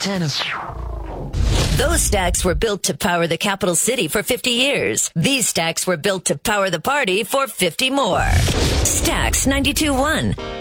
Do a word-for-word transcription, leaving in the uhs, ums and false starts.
tennis. Those stacks were built to power the capital city for fifty years. These stacks were built to power the party for fifty more. Stacks ninety-two point one.